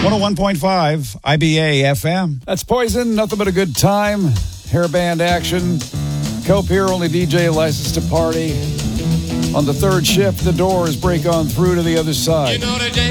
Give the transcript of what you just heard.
101.5 IBA FM. That's Poison. Nothing but a good time. Hairband action. Cope here, only DJ licensed to party. On the third shift, the Doors break on through to the other side. You know the day